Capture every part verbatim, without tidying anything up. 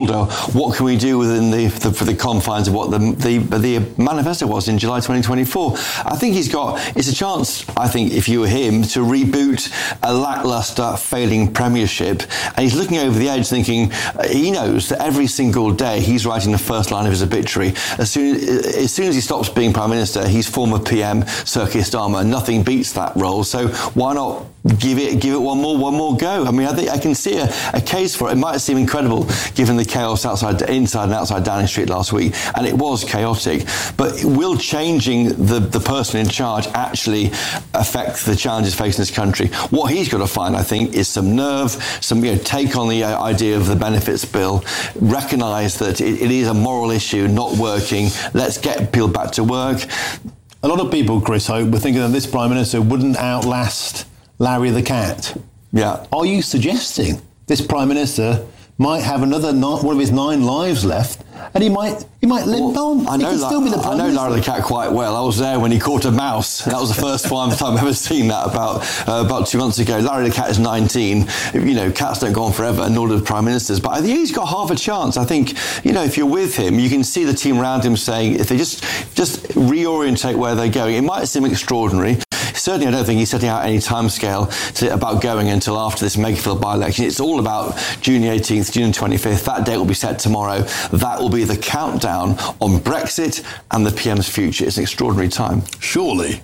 uh, what can we do within the, the for the confines of what the, the the manifesto was in July twenty twenty-four. I think he's got, it's a chance, I think, if you were him, to reboot a lacklustre, failing Premiership. And he's looking over the edge thinking, uh, he knows that every single day he's writing the first line of his obituary. As soon as, soon as he stops being Prime Minister, he's former P M Sir Keir Starmer. Nothing beats that role. So why not give it give it one more one more go? I mean, I think I can see a, a case for it. It might seem incredible given the chaos outside, inside and outside Downing Street last week, and it was chaotic. But will changing the, the person in charge actually affect the challenges facing this country? What he's got to find, I think, is some nerve, some you know, take on the idea of the benefits bill, recognise that it, it is a moral issue, not working. Let's get people back to work. A lot of people, Chris Hope, were thinking that this Prime Minister wouldn't outlast Larry the Cat. Yeah. Are you suggesting this Prime Minister might have another nine, one of his nine lives left, and he might he might limp well, on? I know, he can still be the Prime I know Minister. Larry the Cat quite well. I was there when he caught a mouse. That was the first time I've ever seen that, about uh, about two months ago. Larry the Cat is nineteen. You know, cats don't go on forever, nor do Prime Ministers. But I think he's got half a chance. I think, you know, if you're with him, you can see the team around him saying, if they just just reorientate where they're going, it might seem extraordinary. Certainly, I don't think he's setting out any timescale to, about going until after this Makerfield by-election. It's all about June eighteenth, June twenty-fifth. That date will be set tomorrow. That will be the countdown on Brexit and the P M's future. It's an extraordinary time. Surely,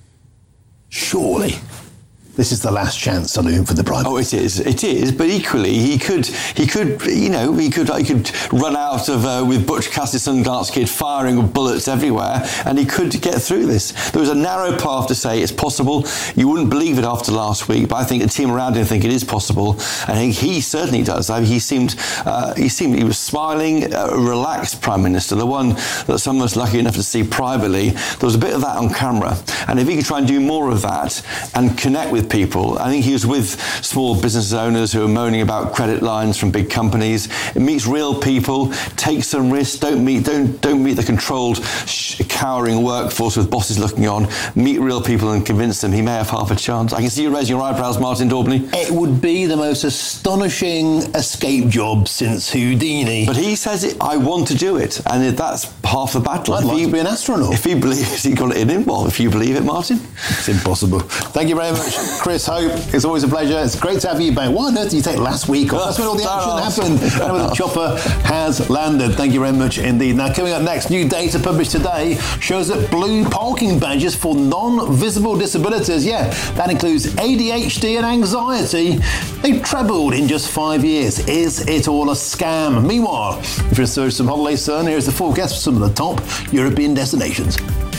surely, this is the last chance saloon for the Prime Oh, Minister. it is. It is. But equally, he could, he could, you know, he could, he could run out of uh, with Butch Cassidy Sundance Kid firing bullets everywhere, and he could get through this. There was a narrow path to say it's possible. You wouldn't believe it after last week, but I think the team around him think it is possible. I think he certainly does. I mean, he seemed, uh, he seemed, he was smiling, a relaxed Prime Minister, the one that some of us lucky enough to see privately. There was a bit of that on camera, and if he could try and do more of that and connect with people. I think he was with small business owners who are moaning about credit lines from big companies. It meets real people, take some risks, don't meet don't don't meet the controlled, sh- cowering workforce with bosses looking on. Meet real people and convince them. He may have half a chance. I can see you raising your eyebrows, Martin Daubney. It would be the most astonishing escape job since Houdini. But he says, it, I want to do it, and that's half the battle. I'd if like he, to be an astronaut. If he believes he got it in him, well, if you believe it, Martin. It's impossible. Thank you very much, Chris Hope. It's always a pleasure. It's great to have you back. Why on earth did you take last week off? That's when all the action happened. And when the chopper has landed. Thank you very much indeed. Now, coming up next, new data published today shows that blue parking badges for non-visible disabilities, yeah, that includes A D H D and anxiety, they've trebled in just five years. Is it all a scam? Meanwhile, if you're in search of some holiday sun, here's the forecast for some of the top European destinations.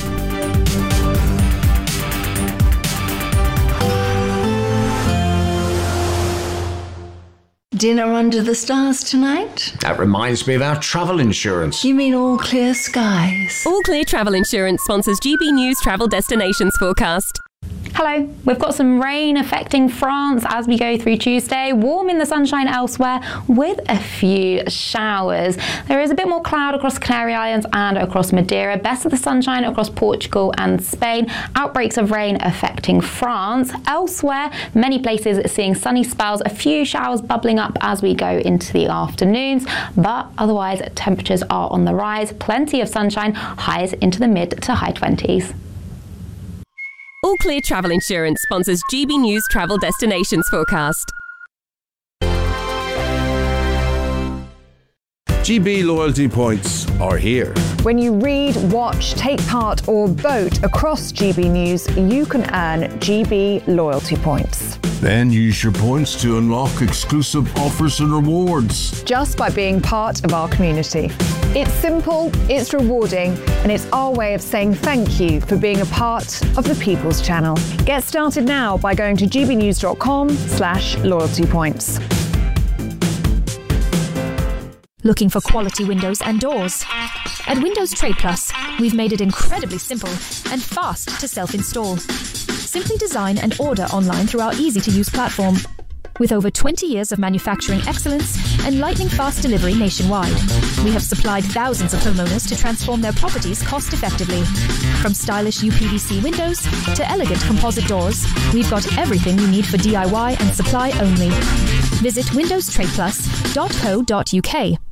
Dinner under the stars tonight? That reminds me of our travel insurance. You mean all clear skies? All Clear Travel Insurance sponsors G B News Travel Destinations Forecast. Hello, we've got some rain affecting France as we go through Tuesday, warm in the sunshine elsewhere with a few showers. There is a bit more cloud across the Canary Islands and across Madeira, best of the sunshine across Portugal and Spain, outbreaks of rain affecting France. Elsewhere, many places seeing sunny spells, a few showers bubbling up as we go into the afternoons, but otherwise temperatures are on the rise, plenty of sunshine, highs into the mid to high twenties. All Clear Travel Insurance sponsors G B News Travel Destinations Forecast. G B loyalty points are here. When you read, watch, take part or vote across G B News, you can earn G B loyalty points. Then use your points to unlock exclusive offers and rewards. Just by being part of our community. It's simple, it's rewarding, and it's our way of saying thank you for being a part of the People's Channel. Get started now by going to gbnews.com slash loyalty points. Looking for quality windows and doors? At Windows Trade Plus, we've made it incredibly simple and fast to self-install. Simply design and order online through our easy-to-use platform. With over twenty years of manufacturing excellence and lightning-fast delivery nationwide, we have supplied thousands of homeowners to transform their properties cost-effectively. From stylish U P V C windows to elegant composite doors, we've got everything you need for D I Y and supply only. Visit windows trade plus dot co dot uk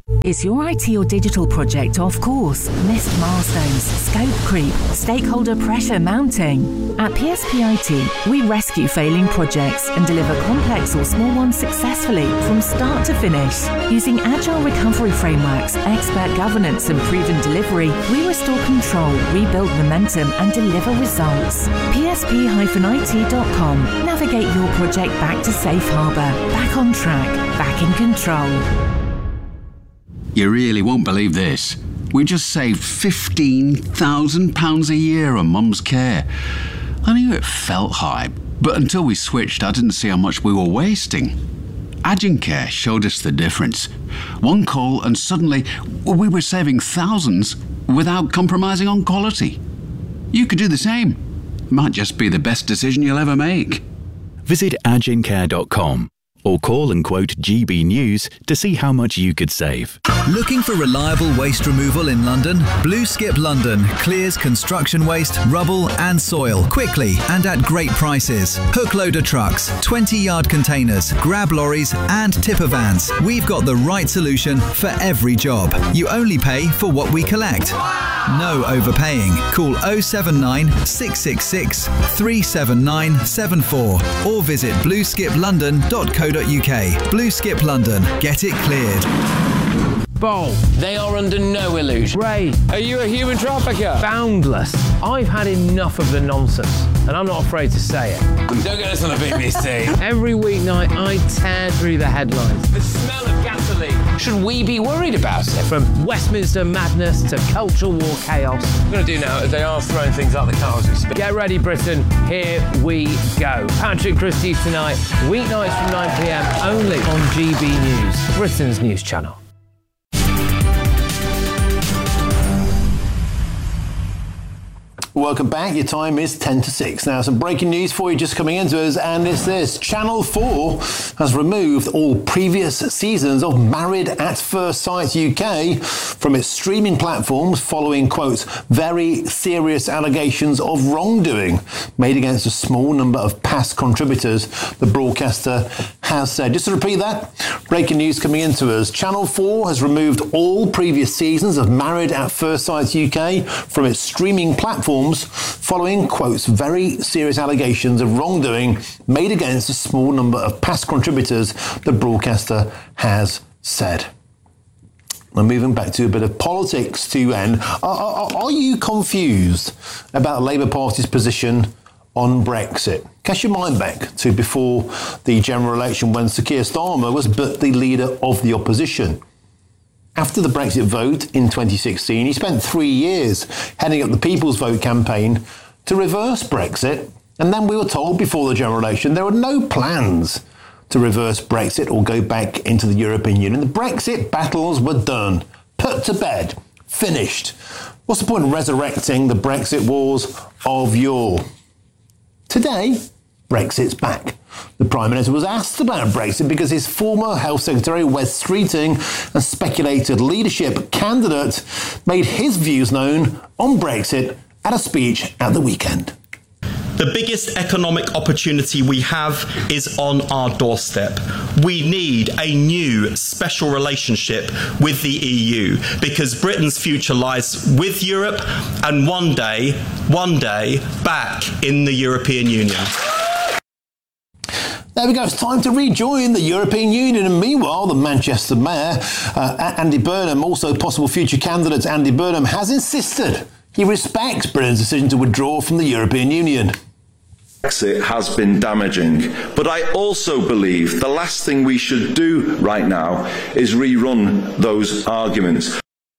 Is your I T or digital project off course? Missed milestones, scope creep, stakeholder pressure mounting? At P S P I T, we rescue failing projects and deliver complex or small ones successfully from start to finish. Using agile recovery frameworks, expert governance and proven delivery, we restore control, rebuild momentum and deliver results. P S P I T dot com. Navigate your project back to safe harbour, back on track, back in control. You really won't believe this. We just saved fifteen thousand pounds a year on Mum's care. I knew it felt high, but until we switched, I didn't see how much we were wasting. Agencare showed us the difference. One call and suddenly we were saving thousands without compromising on quality. You could do the same. It might just be the best decision you'll ever make. Visit agencare dot com or call and quote G B News to see how much you could save. Looking for reliable waste removal in London? Blue Skip London clears construction waste, rubble and soil quickly and at great prices. Hook loader trucks, twenty yard containers, grab lorries and tipper vans. We've got the right solution for every job. You only pay for what we collect. No overpaying. Call oh seven nine, six six six, three seven nine seven four or visit blue skip london dot co dot uk. Blue Skip London. Get it cleared. Bowl. They are under no illusion. Ray. Are you a human trafficker? Boundless. I've had enough of the nonsense, and I'm not afraid to say it. Don't get us on a B B C. Every weeknight, I tear through the headlines. The smell of gasoline. Should we be worried about it? From Westminster madness to cultural war chaos. What I'm going to do now is they are throwing things out the car as we speak. Get ready, Britain. Here we go. Patrick Christie's tonight, weeknights from nine p m, only on G B News, Britain's news channel. Welcome back. Your time is ten to six. Now, some breaking news for you just coming into us, and it's this. Channel four has removed all previous seasons of Married at First Sight U K from its streaming platforms following, quote, very serious allegations of wrongdoing made against a small number of past contributors, the broadcaster has said. Just to repeat that, breaking news coming into us. Channel four has removed all previous seasons of Married at First Sight U K from its streaming platforms following, quotes, very serious allegations of wrongdoing made against a small number of past contributors, the broadcaster has said. Now, moving back to a bit of politics to end, are, are, are you confused about the Labour Party's position on Brexit? Cast your mind back to before the general election when Sir Keir Starmer was but the leader of the opposition. After the Brexit vote in twenty sixteen, he spent three years heading up the People's Vote campaign to reverse Brexit. And then we were told before the general election there were no plans to reverse Brexit or go back into the European Union. The Brexit battles were done, put to bed, finished. What's the point of resurrecting the Brexit wars of yore? Today, Brexit's back. The Prime Minister was asked about Brexit because his former Health Secretary, Wes Streeting, a speculated leadership candidate, made his views known on Brexit at a speech at the weekend. The biggest economic opportunity we have is on our doorstep. We need a new special relationship with the E U because Britain's future lies with Europe and one day, one day, back in the European Union. There we go. It's time to rejoin the European Union. And meanwhile, the Manchester Mayor, uh, Andy Burnham, also possible future candidate Andy Burnham, has insisted he respects Britain's decision to withdraw from the European Union. Brexit has been damaging, but I also believe the last thing we should do right now is rerun those arguments.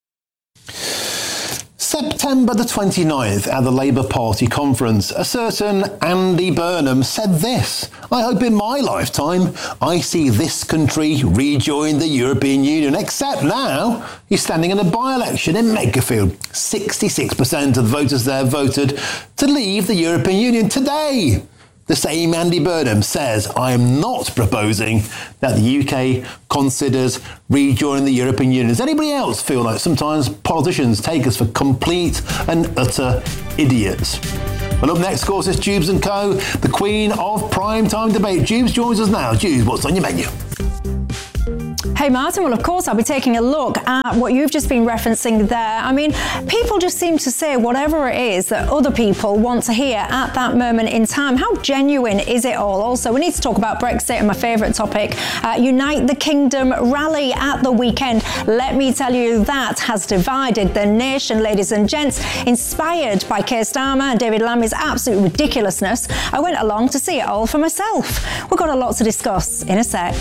September the twenty-ninth at the Labour Party conference, a certain Andy Burnham said this: I hope in my lifetime I see this country rejoin the European Union, except now he's standing in a by-election in Makerfield. sixty-six percent of the voters there voted to leave the European Union today. The same Andy Burnham says, I am not proposing that the U K considers rejoining the European Union. Does anybody else feel like sometimes politicians take us for complete and utter idiots? Well, up next, of course, is Jubes and Co, the queen of primetime debate. Jubes joins us now. Jubes, what's on your menu? Hey Hey Martin, well of course I'll be taking a look at what you've just been referencing there. I mean, people just seem to say whatever it is that other people want to hear at that moment in time. How genuine is it all? Also, we need to talk about Brexit and my favourite topic, uh, Unite the Kingdom rally at the weekend. Let me tell you, that has divided the nation, ladies and gents. Inspired by Keir Starmer and David Lammy's absolute ridiculousness, I went along to see it all for myself. We've got a lot to discuss in a sec.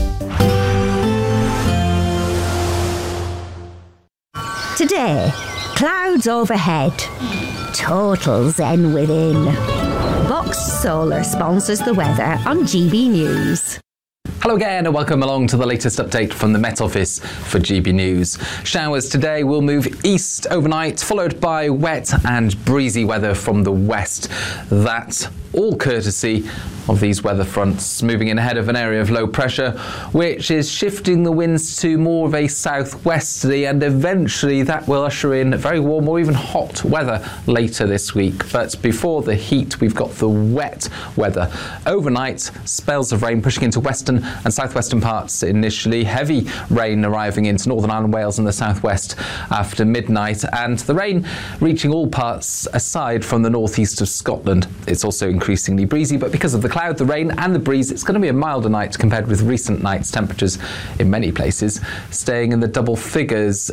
Today, clouds overhead, total zen within. Vox Solar sponsors the weather on G B News. Hello again and welcome along to the latest update from the Met Office for G B News. Showers today will move east overnight, followed by wet and breezy weather from the west. That all courtesy of these weather fronts moving in ahead of an area of low pressure, which is shifting the winds to more of a southwesterly, and eventually that will usher in very warm or even hot weather later this week. But before the heat, we've got the wet weather. Overnight, spells of rain pushing into western and southwestern parts initially. Heavy rain arriving into Northern Ireland, Wales and the southwest after midnight, and the rain reaching all parts aside from the northeast of Scotland. It's also increasingly breezy, but because of the cloud, the rain and the breeze, it's going to be a milder night compared with recent nights. Temperatures in many places staying in the double figures,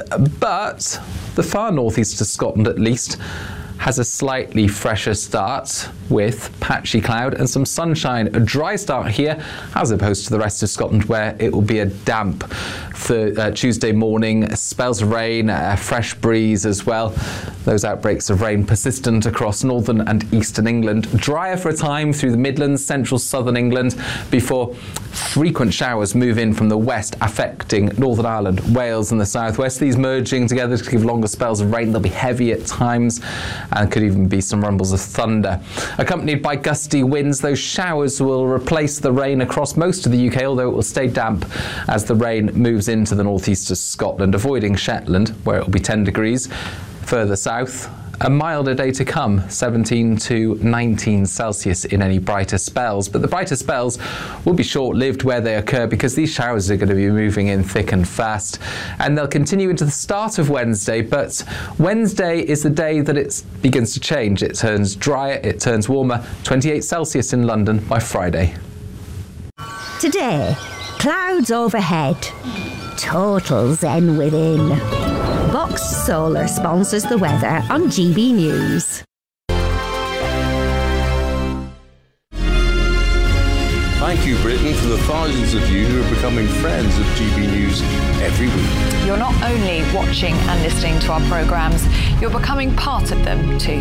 but the far northeast of Scotland at least has a slightly fresher start with patchy cloud and some sunshine. A dry start here as opposed to the rest of Scotland, where it will be a damp for uh, Tuesday morning. Spells of rain, a fresh breeze as well. Those outbreaks of rain persistent across northern and eastern England. Drier for a time through the Midlands, central southern England, before frequent showers move in from the west, affecting Northern Ireland, Wales and the southwest. These merging together to give longer spells of rain. They'll be heavy at times and could even be some rumbles of thunder. Accompanied by gusty winds, those showers will replace the rain across most of the U K, although it will stay damp as the rain moves into the northeast of Scotland, avoiding Shetland, where it will be ten degrees. Further south, a milder day to come, seventeen to nineteen Celsius in any brighter spells. But the brighter spells will be short-lived where they occur, because these showers are going to be moving in thick and fast. And they'll continue into the start of Wednesday, but Wednesday is the day that it begins to change. It turns drier, it turns warmer, twenty-eight Celsius in London by Friday. Today, clouds overhead, total zen within. Vox Solar sponsors the weather on G B News. Thank you, Britain, for the thousands of you who are becoming friends of G B News every week. You're not only watching and listening to our programmes, you're becoming part of them too.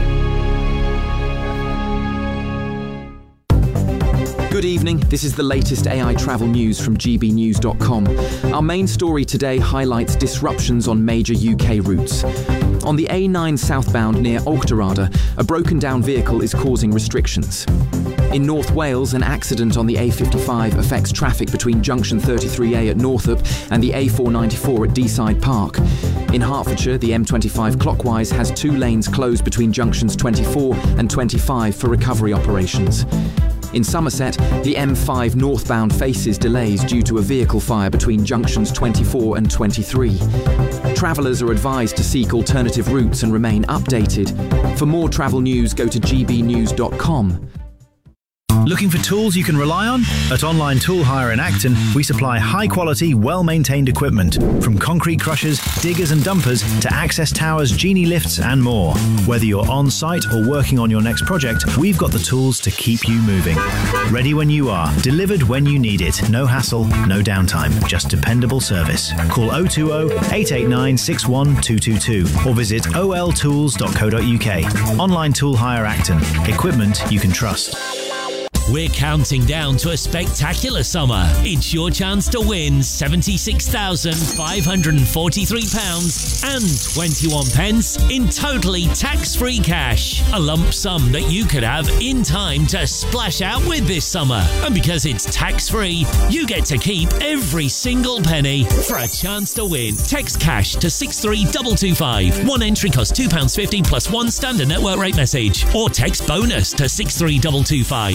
Good evening, this is the latest A I travel news from G B news dot com. Our main story today highlights disruptions on major U K routes. On the A nine southbound near Auchterarder, a broken down vehicle is causing restrictions. In North Wales, an accident on the A fifty-five affects traffic between junction thirty-three A at Northup and the A four ninety-four at Deeside Park. In Hertfordshire, the M twenty-five clockwise has two lanes closed between junctions twenty-four and twenty-five for recovery operations. In Somerset, the M five northbound faces delays due to a vehicle fire between junctions twenty-four and twenty-three. Travellers are advised to seek alternative routes and remain updated. For more travel news, go to G B news dot com. Looking for tools you can rely on? At Online Tool Hire in Acton, we supply high-quality, well-maintained equipment, from concrete crushers, diggers and dumpers to access towers, genie lifts and more. Whether you're on-site or working on your next project, we've got the tools to keep you moving. Ready when you are, delivered when you need it. No hassle, no downtime, just dependable service. Call oh two oh, eight eight nine, six one two two two or visit o l tools dot co dot u k. Online Tool Hire Acton. Equipment you can trust. We're counting down to a spectacular summer. It's your chance to win seventy-six thousand five hundred forty-three pounds and twenty-one pence in totally tax-free cash. A lump sum that you could have in time to splash out with this summer. And because it's tax-free, you get to keep every single penny. For a chance to win, text cash to six three two two five. One entry costs two pounds fifty plus one standard network rate message. Or text bonus to six three two two five.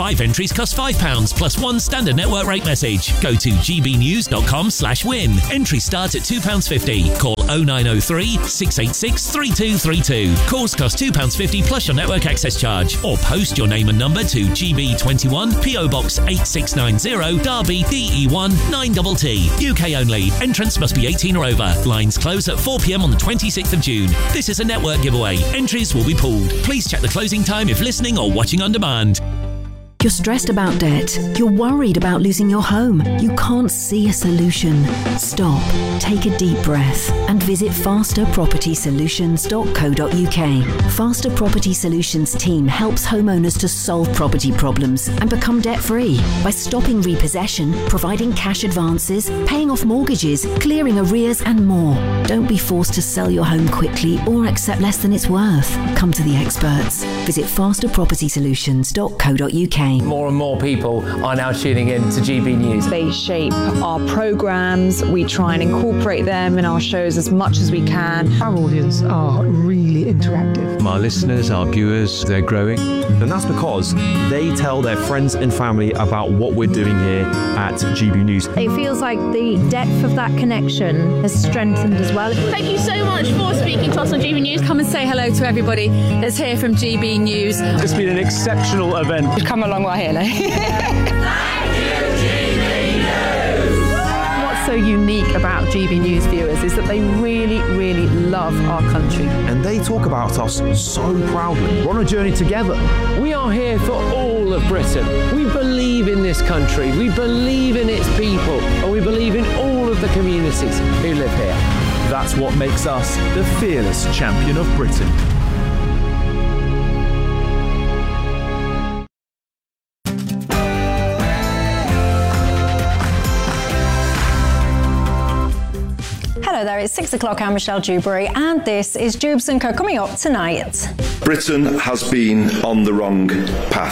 Five entries cost five pounds plus one standard network rate message. Go to gbnews.com slash win. Entries start at two pounds fifty. Call oh nine oh three, six eight six, three two three two. Calls cost two pounds fifty plus your network access charge. Or post your name and number to G B twenty-one, P O Box eight six nine zero, Derby, D E one nine T T. U K only. Entrance must be eighteen or over. Lines close at four p.m. on the twenty-sixth of June. This is a network giveaway. Entries will be pulled. Please check the closing time if listening or watching on demand. You're stressed about debt. You're worried about losing your home. You can't see a solution. Stop, take a deep breath and visit faster property solutions dot co dot U K. Faster Property Solutions team helps homeowners to solve property problems and become debt-free by stopping repossession, providing cash advances, paying off mortgages, clearing arrears and more. Don't be forced to sell your home quickly or accept less than it's worth. Come to the experts. Visit faster property solutions dot co dot U K. More and more people are now tuning in to G B News. They shape our programmes. We try and incorporate them in our shows as much as we can. Our audience are really interactive. My listeners, our viewers, they're growing. And that's because they tell their friends and family about what we're doing here at G B News. It feels like the depth of that connection has strengthened as well. Thank you so much for speaking to us on G B News. Come and say hello to everybody that's here from G B News. It's been an exceptional event. We've come along well here, What's so unique about G B News viewers is that they really, really love our country. And they talk about us so proudly. We're on a journey together. We are here for all of Britain. We believe in this country. We believe in its people. And we believe in all of the communities who live here. That's what makes us the fearless champion of Britain. Hello there, it's six o'clock. I'm Michelle Dewberry, and this is Jubes and Co. Coming up tonight. Britain has been on the wrong path.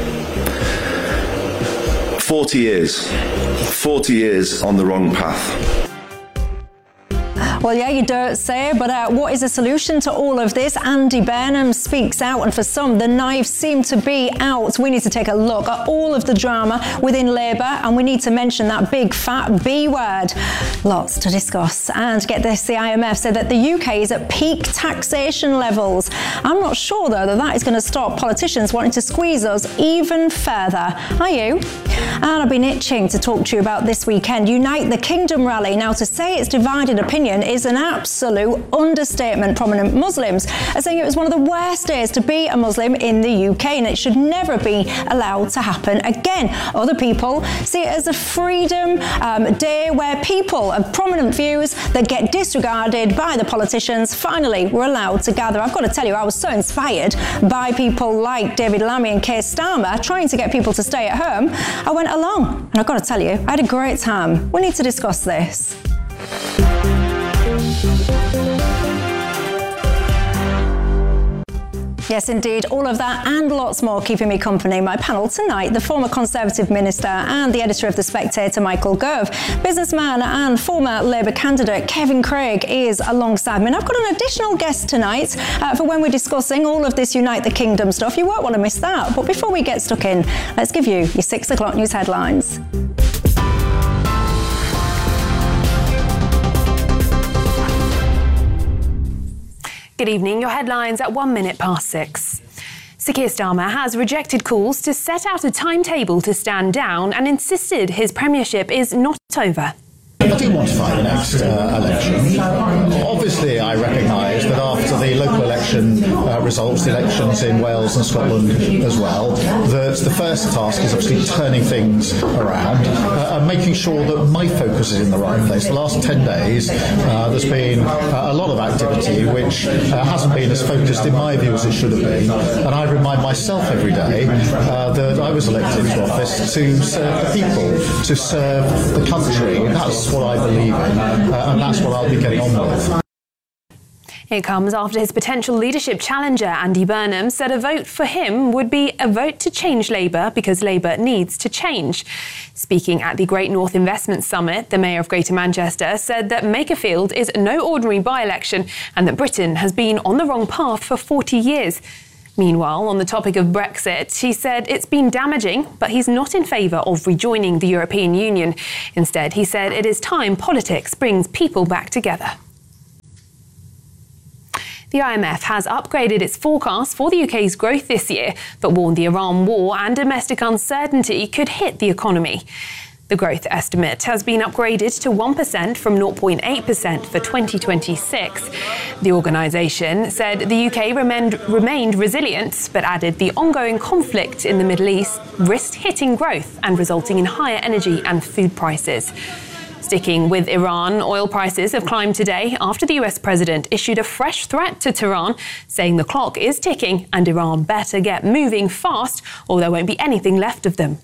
forty years. forty years on the wrong path. Well, yeah, you don't say, but uh, what is the solution to all of this? Andy Burnham speaks out, and for some, the knives seem to be out. We need to take a look at all of the drama within Labour, and we need to mention that big fat B word. Lots to discuss. And get this, the I M F said that the U K is at peak taxation levels. I'm not sure, though, that that is going to stop politicians wanting to squeeze us even further. Are you? And I've been itching to talk to you about this weekend. Unite the Kingdom rally. Now, to say it's divided opinion is an absolute understatement. Prominent Muslims are saying it was one of the worst days to be a Muslim in the U K, and it should never be allowed to happen again. Other people see it as a freedom um, day where people of prominent views that get disregarded by the politicians finally were allowed to gather. I've got to tell you, I was so inspired by people like David Lammy and Keir Starmer trying to get people to stay at home. I went along, and I've got to tell you, I had a great time. We need to discuss this. Yes, indeed. All of that and lots more keeping me company. My panel tonight, the former Conservative Minister and the editor of The Spectator, Michael Gove. Businessman and former Labour candidate Kevin Craig is alongside me. And I've got an additional guest tonight uh, for when we're discussing all of this Unite the Kingdom stuff. You won't want to miss that. But before we get stuck in, let's give you your six o'clock news headlines. Good evening. Your headlines at one minute past six. Sir Keir Starmer has rejected calls to set out a timetable to stand down and insisted his premiership is not over. I do want to fight the next uh, election. Obviously, I recognise that after the local election uh, results, the elections in Wales and Scotland as well, that the first task is obviously turning things around uh, and making sure that my focus is in the right place. The last ten days, uh, there's been uh, a lot of activity which uh, hasn't been as focused, in my view, as it should have been. And I remind myself every day uh, that I was elected to office to serve the people, to serve the country. That's what I believe in, uh, and that's what I'll be getting on with. It comes after his potential leadership challenger, Andy Burnham, said a vote for him would be a vote to change Labour because Labour needs to change. Speaking at the Great North Investment Summit, the Mayor of Greater Manchester said that Makerfield is no ordinary by-election and that Britain has been on the wrong path for forty years. Meanwhile, on the topic of Brexit, he said it's been damaging, but he's not in favour of rejoining the European Union. Instead, he said it is time politics brings people back together. The I M F has upgraded its forecast for the U K's growth this year, but warned the Iran war and domestic uncertainty could hit the economy. The growth estimate has been upgraded to one percent from zero point eight percent for twenty twenty-six. The organisation said the U K remained, remained resilient, but added the ongoing conflict in the Middle East risked hitting growth and resulting in higher energy and food prices. Sticking with Iran, oil prices have climbed today after the U S president issued a fresh threat to Tehran, saying the clock is ticking and Iran better get moving fast or there won't be anything left of them.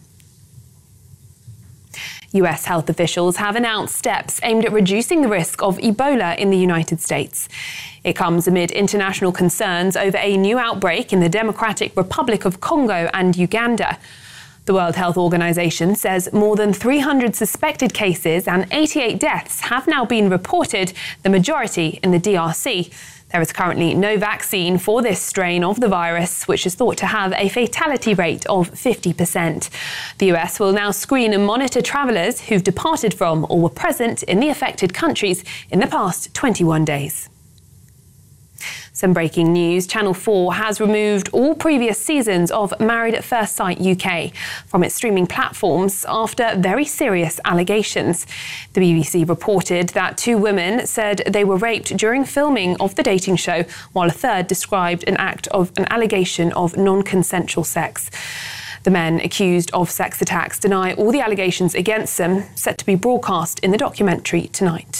U S health officials have announced steps aimed at reducing the risk of Ebola in the United States. It comes amid international concerns over a new outbreak in the Democratic Republic of Congo and Uganda. The World Health Organization says more than three hundred suspected cases and eighty-eight deaths have now been reported, the majority in the D R C. There is currently no vaccine for this strain of the virus, which is thought to have a fatality rate of fifty percent. The U S will now screen and monitor travellers who've departed from or were present in the affected countries in the past twenty-one days. Some breaking news. Channel four has removed all previous seasons of Married at First Sight U K from its streaming platforms after very serious allegations. The B B C reported that two women said they were raped during filming of the dating show, while a third described an act of an allegation of non-consensual sex. The men accused of sex attacks deny all the allegations against them, set to be broadcast in the documentary tonight.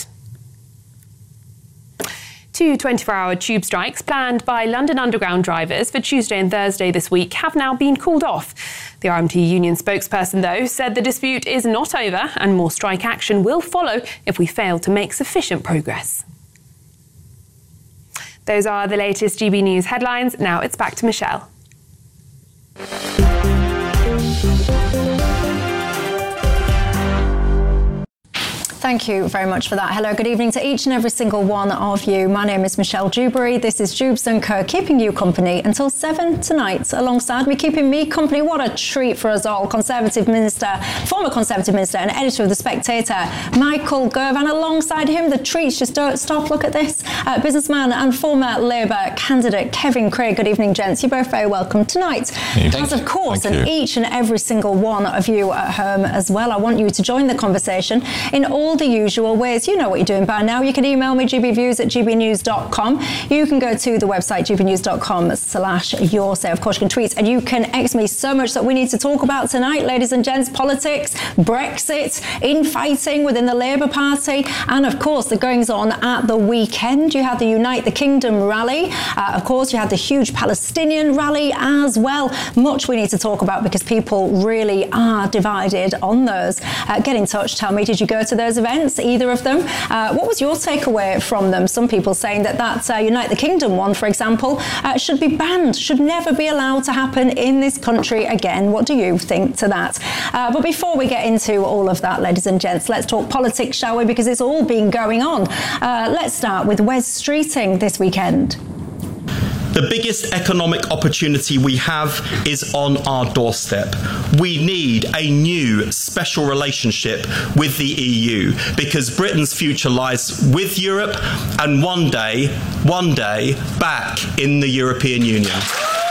Two twenty-four hour tube strikes planned by London Underground drivers for Tuesday and Thursday this week have now been called off. The R M T union spokesperson, though, said the dispute is not over and more strike action will follow if we fail to make sufficient progress. Those are the latest G B News headlines. Now it's back to Michelle. Thank you very much for that. Hello, good evening to each and every single one of you. My name is Michelle Dewberry. This is Jubes and Co, keeping you company until seven tonight. Alongside me, keeping me company. What a treat for us all. Conservative Minister, former Conservative Minister and editor of The Spectator, Michael Gove. And alongside him, the treats just don't stop. Look at this. Uh, businessman and former Labour candidate Kevin Craig. Good evening, gents. You're both very welcome tonight. Thank As of course, Thank and you. each and every single one of you at home as well, I want you to join the conversation in all the usual ways. You know what you're doing by now. You can email me gbviews at gbnews dot com. You can go to the website gbnews dot com slash your say. Of course, you can tweet and you can X me. So much that we need to talk about tonight, ladies and gents. Politics, Brexit, infighting within the Labour Party, and of course the goings on at the weekend. You had the Unite the Kingdom rally. Uh, of course, you had the huge Palestinian rally as well. Much we need to talk about because people really are divided on those. Uh, get in touch. Tell me, did you go to those events, either of them? Uh, what was your takeaway from them? Some people saying that that uh, Unite the Kingdom one, for example, uh, should be banned, should never be allowed to happen in this country again. What do you think to that? Uh, but before we get into all of that, ladies and gents, let's talk politics, shall we? Because it's all been going on. Uh, let's start with Wes Streeting this weekend. The biggest economic opportunity we have is on our doorstep. We need a new special relationship with the E U because Britain's future lies with Europe and one day, one day, back in the European Union.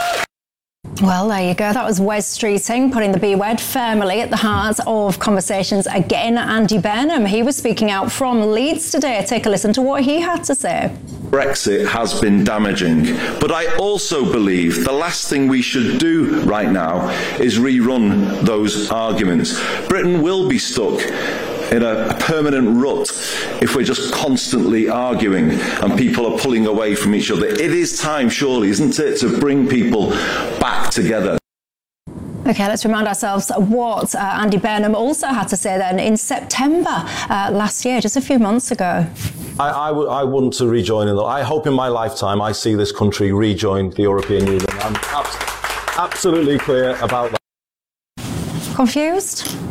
Well, there you go. That was Wes Streeting putting the B word firmly at the heart of conversations again. Andy Burnham, he was speaking out from Leeds today. Take a listen to what he had to say. Brexit has been damaging, but I also believe the last thing we should do right now is rerun those arguments. Britain will be stuck in a permanent rut if we're just constantly arguing and people are pulling away from each other. It is time, surely, isn't it, to bring people back together. OK, let's remind ourselves what uh, Andy Burnham also had to say then in September uh, last year, just a few months ago. I, I, w- I want to rejoin. In the, I hope in my lifetime I see this country rejoin the European Union. I'm abs- absolutely clear about that. Confused?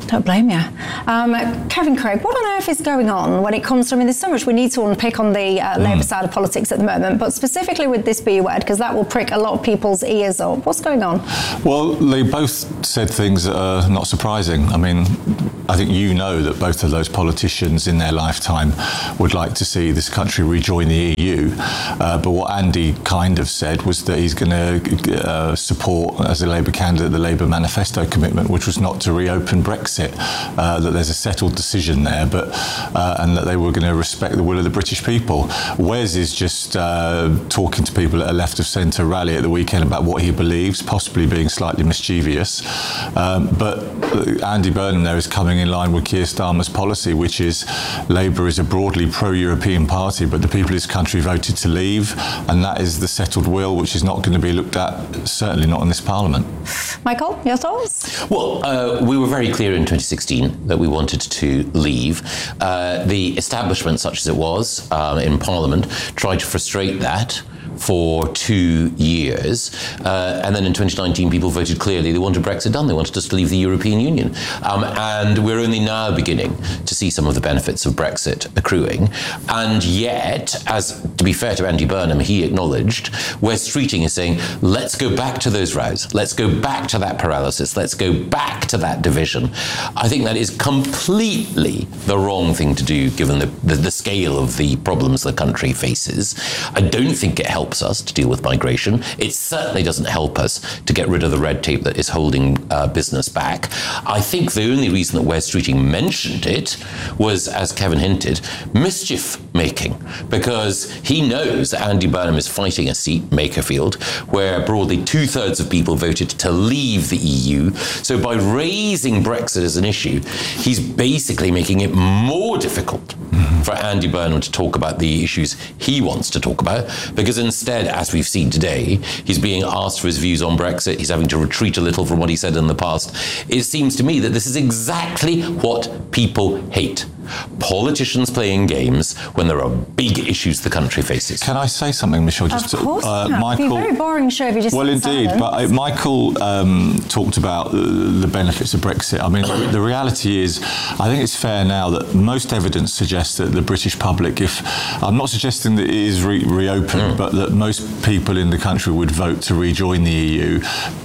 Don't blame you. Um, Kevin Craig, what on earth is going on when it comes to, I mean, there's so much we need to unpick on the uh, mm. Labour side of politics at the moment, but specifically with this B word, because that will prick a lot of people's ears up. What's going on? Well, they both said things that are not surprising. I mean, I think you know that both of those politicians in their lifetime would like to see this country rejoin the E U. Uh, but what Andy kind of said was that he's going to uh, support, as a Labour candidate, the Labour manifesto commitment, which was not to reopen Brexit. Uh, that there's a settled decision there, but uh, and that they were going to respect the will of the British people. Wes is just uh, talking to people at a left of centre rally at the weekend about what he believes, possibly being slightly mischievous. Um, but Andy Burnham there is coming in line with Keir Starmer's policy, which is Labour is a broadly pro-European party, but the people of this country voted to leave, and that is the settled will, which is not going to be looked at, certainly not in this Parliament. Michael, your thoughts? Well, uh, we were very clear in twenty sixteen that we wanted to leave. Uh, the establishment, such as it was um, in Parliament, tried to frustrate that for two years. Uh, and then in twenty nineteen, people voted clearly they wanted Brexit done. They wanted us to leave the European Union. Um, and we're only now beginning to see some of the benefits of Brexit accruing. And yet, as to be fair to Andy Burnham, he acknowledged, Wes Streeting is saying, let's go back to those rows. Let's go back to that paralysis. Let's go back to that division. I think that is completely the wrong thing to do, given the, the, the scale of the problems the country faces. I don't think it helps us to deal with migration. It certainly doesn't help us to get rid of the red tape that is holding uh, business back. I think the only reason that Wes Streeting mentioned it was, as Kevin hinted, mischief making, because he knows that Andy Burnham is fighting a seat, Makerfield, where broadly two-thirds of people voted to leave the E U. So by raising Brexit as an issue, he's basically making it more difficult mm-hmm. for Andy Burnham to talk about the issues he wants to talk about, because instead, as we've seen today, he's being asked for his views on Brexit. He's having to retreat a little from what he said in the past. It seems to me that this is exactly what people hate. Politicians playing games when there are big issues the country faces. Can I say something, Michelle? Just of course, uh, yeah. Michael. It'd be a very boring show if you just. Well, indeed, silent. but uh, Michael um, talked about uh, the benefits of Brexit. I mean, the reality is, I think it's fair now that most evidence suggests that the British public, if I'm not suggesting that it is re- reopened, mm. but that most people in the country would vote to rejoin the E U.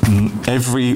Every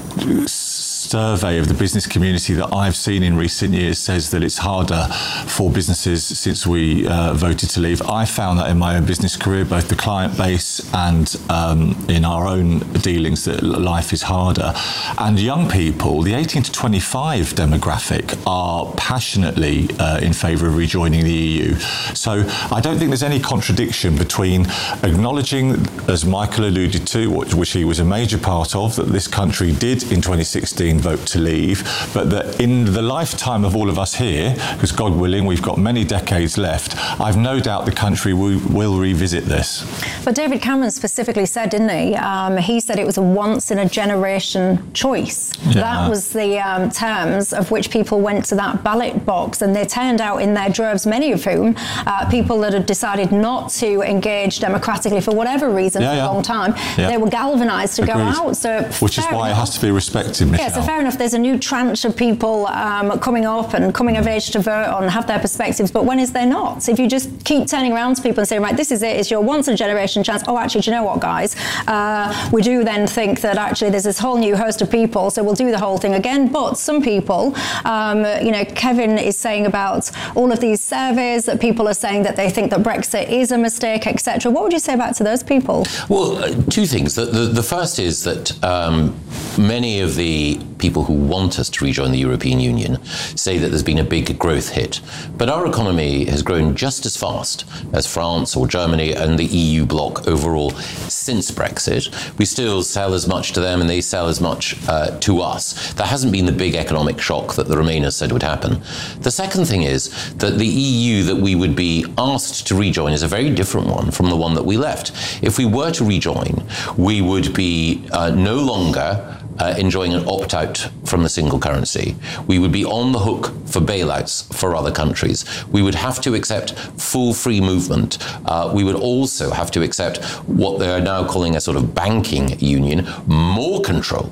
survey of the business community that I've seen in recent years says that it's harder for businesses since we uh, voted to leave. I found that in my own business career, both the client base and um, in our own dealings, that life is harder. And young people, the eighteen to twenty-five demographic, are passionately uh, in favour of rejoining the E U. So I don't think there's any contradiction between acknowledging, as Michael alluded to, which he was a major part of, that this country did in twenty sixteen vote to leave, but that in the lifetime of all of us here, because God willing, we've got many decades left, I've no doubt the country will, will revisit this. But David Cameron specifically said, didn't he? Um, he said it was a once-in-a-generation choice. Yeah. That was the um, terms of which people went to that ballot box, and they turned out in their droves, many of whom, uh, people that had decided not to engage democratically for whatever reason yeah, for yeah. a long time, yeah. they were galvanised to Agreed. go out. So Which is why enough. it has to be respected, Michelle. Yeah, so fair enough, there's a new tranche of people um, coming up and coming of age to vote on, have their perspectives, but when is there not? So if you just keep turning around to people and saying, right, this is it, it's your once-in-a-generation chance, oh, actually, do you know what, guys? Uh, we do then think that actually there's this whole new host of people, so we'll do the whole thing again. But some people, um, you know, Kevin is saying about all of these surveys that people are saying that they think that Brexit is a mistake, et cetera. What would you say back to those people? Well, uh, two things. The, the, the first is that um, many of the people who want us to rejoin the European Union say that there's been a big growth hit. But our economy has grown just as fast as France or Germany and the E U bloc overall since Brexit. We still sell as much to them and they sell as much uh, to us. There hasn't been the big economic shock that the Remainers said would happen. The second thing is that the E U that we would be asked to rejoin is a very different one from the one that we left. If we were to rejoin, we would be uh, no longer Uh, enjoying an opt-out from the single currency. We would be on the hook for bailouts for other countries. We would have to accept full free movement. Uh, we would also have to accept what they are now calling a sort of banking union, more control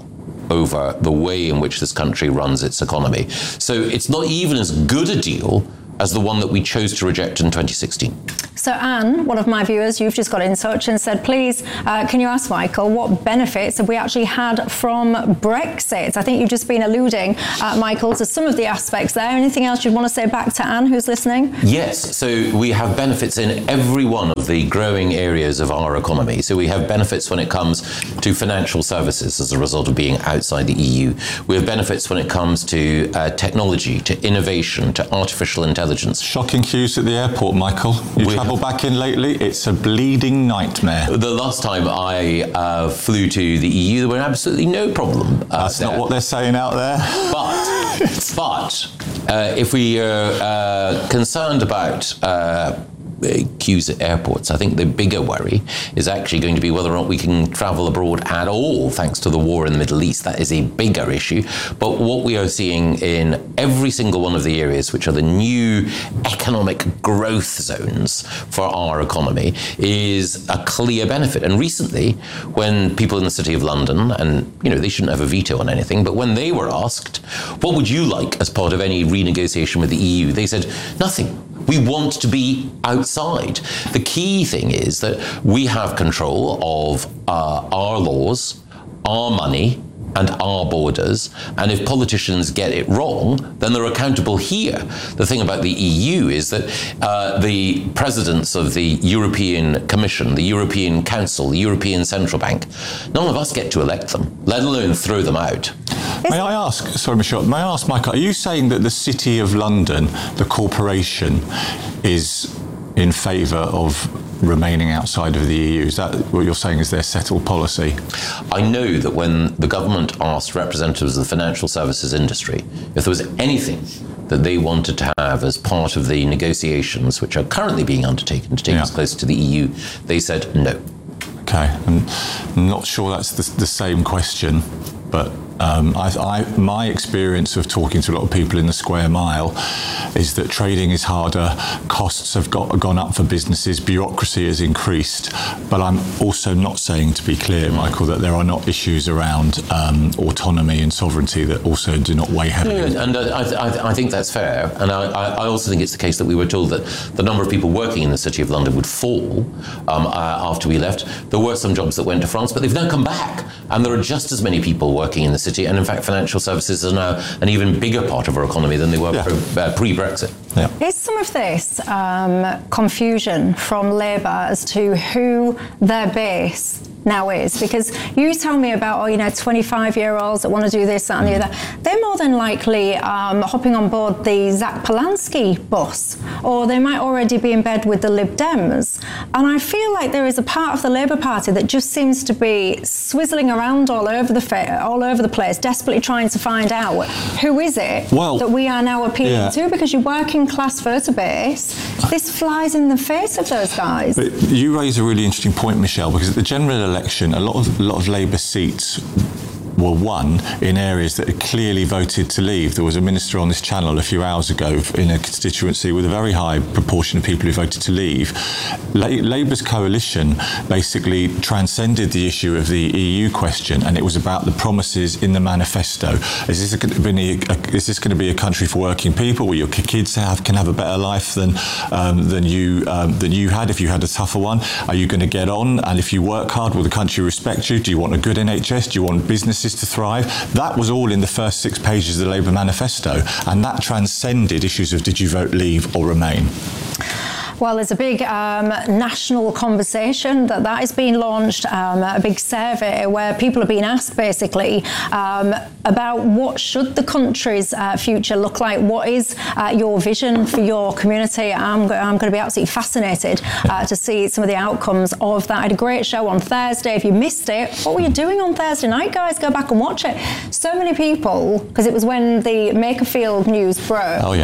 over the way in which this country runs its economy. So it's not even as good a deal as the one that we chose to reject in twenty sixteen. So Anne, one of my viewers, you've just got in touch and said, please, uh, can you ask Michael what benefits have we actually had from Brexit? I think you've just been alluding, uh, Michael, to some of the aspects there. Anything else you'd want to say back to Anne, who's listening? Yes, so we have benefits in every one of the growing areas of our economy. So we have benefits when it comes to financial services as a result of being outside the E U. We have benefits when it comes to uh, technology, to innovation, to artificial intelligence. Shocking queues at the airport, Michael. You we travel back in lately, it's a bleeding nightmare. The last time I uh, flew to the E U, there were absolutely no problem. Uh, That's there. not what they're saying out there. But, but uh, if we are uh, concerned about uh, queues at airports, I think the bigger worry is actually going to be whether or not we can travel abroad at all thanks to the war in the Middle East. That is a bigger issue. But what we are seeing in every single one of the areas which are the new economic growth zones for our economy is a clear benefit. And recently, when people in the City of London, and you know they shouldn't have a veto on anything, but when they were asked, what would you like as part of any renegotiation with the E U? They said, nothing. We want to be outside. The key thing is that we have control of uh, our laws, our money, and our borders. And if politicians get it wrong, then they're accountable here. The thing about the E U is that uh, the presidents of the European Commission, the European Council, the European Central Bank, none of us get to elect them, let alone throw them out. May I ask, sorry Michelle, may I ask Michael, are you saying that the City of London, the corporation, is in favour of remaining outside of the E U? Is that what you're saying is their settled policy? I know that when the government asked representatives of the financial services industry if there was anything that they wanted to have as part of the negotiations which are currently being undertaken to take yeah. us closer to the E U, they said no. Okay, I'm not sure that's the, the same question, but Um, I, I, my experience of talking to a lot of people in the square mile is that trading is harder, costs have got, gone up for businesses, bureaucracy has increased. But I'm also not saying, to be clear, Michael, that there are not issues around um, autonomy and sovereignty that also do not weigh heavily. No, and uh, I, I, I think that's fair. And I, I also think it's the case that we were told that the number of people working in the City of London would fall um, uh, after we left. There were some jobs that went to France, but they've now come back. And there are just as many people working in the city. And in fact, financial services are now an even bigger part of our economy than they were yeah. pre, uh, pre-Brexit. Yeah. Is some of this um, confusion from Labour as to who their base now is? Because you tell me about, oh, you know, twenty-five-year-olds that want to do this, that and the other. They're more than likely um, hopping on board the Zach Polanski bus, or they might already be in bed with the Lib Dems. And I feel like there is a part of the Labour Party that just seems to be swizzling around all over the fa- all over the place, desperately trying to find out who is it well, that we are now appealing yeah. to, because your working class voter base, this flies in the face of those guys. But you raise a really interesting point, Michelle, because at the general election, a lot of a lot of Labour seats were won in areas that had clearly voted to leave. There was a minister on this channel a few hours ago in a constituency with a very high proportion of people who voted to leave. La- Labour's coalition basically transcended the issue of the E U question, and it was about the promises in the manifesto. Is this going to be a, is this going to be a country for working people, where your kids have, can have a better life than um, than you um, than you had if you had a tougher one? Are you going to get on? And if you work hard, will the country respect you? Do you want a good N H S? Do you want businesses to thrive? That was all in the first six pages of the Labour manifesto, and that transcended issues of did you vote leave or remain. Well, there's a big um, national conversation that that is being launched, um, a big survey where people are being asked basically um, about what should the country's uh, future look like. What is uh, your vision for your community? I'm, I'm going to be absolutely fascinated uh, to see some of the outcomes of that. I had a great show on Thursday. If you missed it, what were you doing on Thursday night, guys? Go back and watch it. So many people, because it was when the Makerfield news broke. Oh, yeah.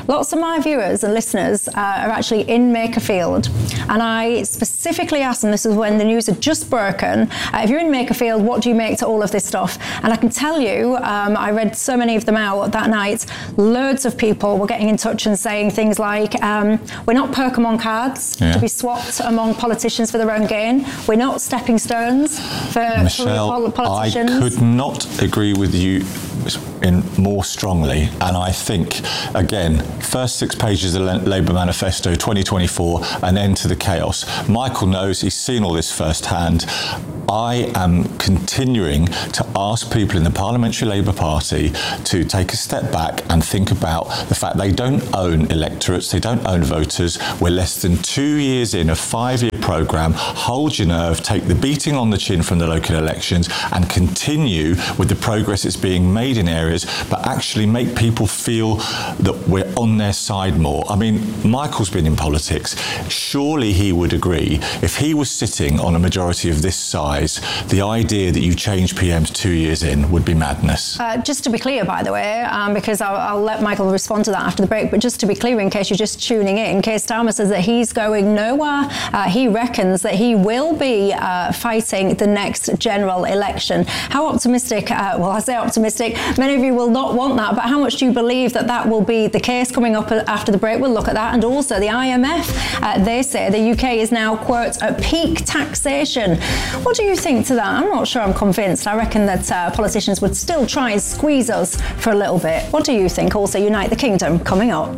Lots of my viewers and listeners uh, are actually in Makerfield, and I specifically asked them, this is when the news had just broken, uh, if you're in Makerfield, what do you make to all of this stuff? And I can tell you, um, I read so many of them out that night, loads of people were getting in touch and saying things like, um, we're not Pokemon cards yeah. to be swapped among politicians for their own gain. We're not stepping stones for, Michelle, for politicians. I could not agree with you in more strongly, and I think, again, first six pages of the Labour manifesto twenty twenty-four, an end to the chaos. Michael knows, he's seen all this firsthand. I am continuing to ask people in the Parliamentary Labour Party to take a step back and think about the fact they don't own electorates, they don't own voters. We're less than two years in a five-year programme. Hold your nerve, take the beating on the chin from the local elections and continue with the progress that's being made in areas, but actually make people feel that we're on their side more. I mean, Michael's been in politics. Surely he would agree, if he was sitting on a majority of this size, the idea that you change P Ms two years in would be madness. Uh, just to be clear, by the way, um, because I'll, I'll let Michael respond to that after the break, but just to be clear, in case you're just tuning in, Keir Starmer says that he's going nowhere. Uh, he reckons that he will be uh, fighting the next general election. How optimistic, uh, well, I say optimistic, many of you will not want that, but how much do you believe that that will be the case? Coming up after the break, we'll look at that. And also the I M F, uh, they say the U K is now, quote, at peak taxation. What do you think to that? I'm not sure I'm convinced. I reckon that uh, politicians would still try and squeeze us for a little bit. What do you think? Also, Unite the Kingdom coming up.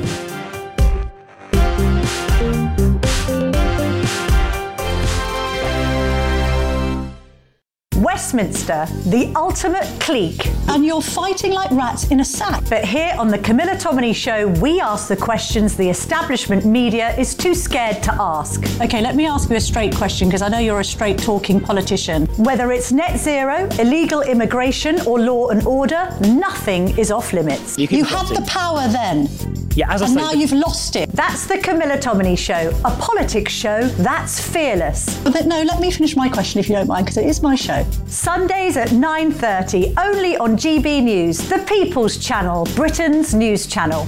Westminster, the ultimate clique. And you're fighting like rats in a sack. But here on the Camilla Tominey Show, we ask the questions the establishment media is too scared to ask. OK, let me ask you a straight question, because I know you're a straight-talking politician. Whether it's net zero, illegal immigration or law and order, nothing is off limits. You, you had the power then. Yeah, as I and now you've lost it. That's the Camilla Tominey Show, a politics show that's fearless. But no, let me finish my question if you don't mind, because it is my show. Sundays at nine thirty, only on G B News, the People's Channel, Britain's news channel.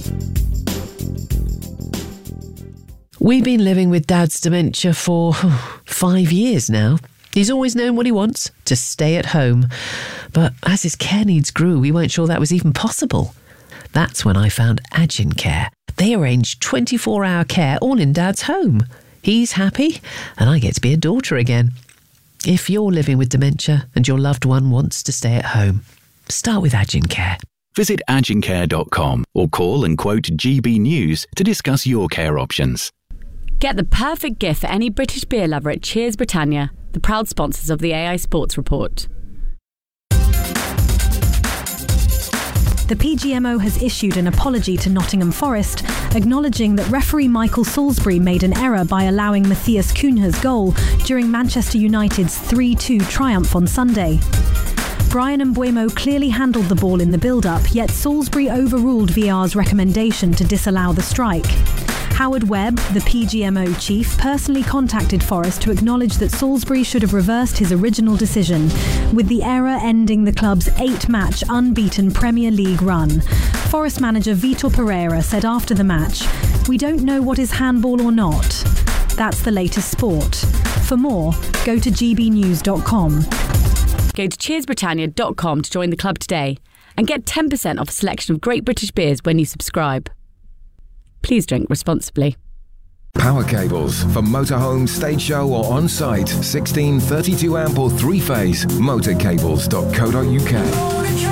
We've been living with Dad's dementia for five years now. He's always known what he wants, to stay at home. But as his care needs grew, we weren't sure that was even possible. That's when I found Agincare. They arrange twenty-four hour care all in Dad's home. He's happy, and I get to be a daughter again. If you're living with dementia and your loved one wants to stay at home, start with Agincare. Visit agincare dot com or call and quote G B News to discuss your care options. Get the perfect gift for any British beer lover at Cheers Britannia, the proud sponsors of the A I Sports Report. The P G M O has issued an apology to Nottingham Forest, acknowledging that referee Michael Salisbury made an error by allowing Matthias Cunha's goal during Manchester United's three two triumph on Sunday. Brian Mbeumo clearly handled the ball in the build-up, yet Salisbury overruled V R's recommendation to disallow the strike. Howard Webb, the P G M O chief, personally contacted Forest to acknowledge that Salisbury should have reversed his original decision, with the error ending the club's eight-match unbeaten Premier League run. Forest manager Vitor Pereira said after the match, "We don't know what is handball or not. That's the latest sport. For more, go to g b news dot com. Go to cheers britannia dot com to join the club today and get ten percent off a selection of great British beers when you subscribe. Please drink responsibly. Power cables for motorhome, stage show or on-site. sixteen thirty-two amp or three-phase. motorcables dot co dot uk.